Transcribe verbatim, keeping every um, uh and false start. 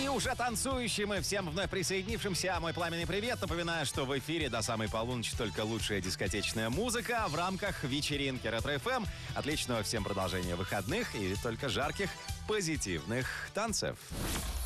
И уже танцующим и всем вновь присоединившимся мой пламенный привет. Напоминаю, что в эфире до самой полуночи только лучшая дискотечная музыка в рамках вечеринки Ретро-эф эм. Отличного всем продолжения выходных и только жарких позитивных танцев.